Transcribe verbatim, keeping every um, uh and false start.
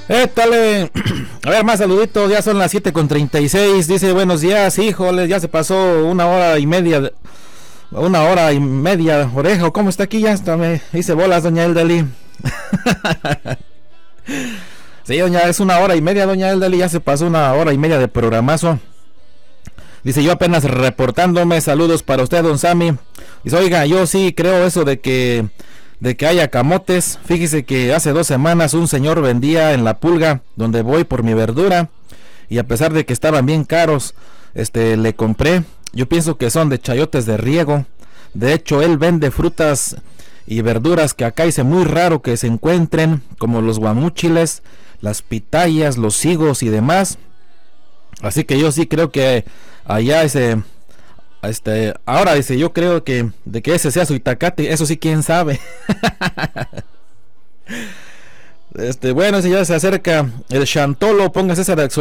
Étale. A ver, más saluditos. Ya son las siete con treinta y seis. Dice, buenos días, híjole, ya se pasó una hora y media. de- Una hora y media, orejo. ¿Cómo está aquí? Ya está, me hice bolas, doña Eldeli. Sí, doña, es una hora y media, doña Eldeli. Ya se pasó una hora y media de programazo. Dice, yo apenas reportándome. Saludos para usted, don Sammy. Dice, oiga, yo sí creo eso de que de que haya camotes. Fíjese que hace dos semanas un señor vendía en la Pulga, donde voy por mi verdura, y a pesar de que estaban bien caros, este, le compré. Yo pienso que son de chayotes de riego. De hecho, él vende frutas y verduras que acá hice muy raro que se encuentren, como los guamúchiles, las pitayas, los higos y demás. Así que yo sí creo que allá ese, este, ahora dice, yo creo que de que ese sea su itacate, eso sí, quién sabe. Este, bueno, si ya se acerca el Chantolo, póngase esa de